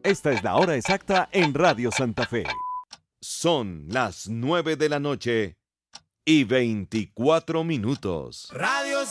Esta es la hora exacta en Radio Santa Fe. Son las 9 de la noche y 24 minutos. Radio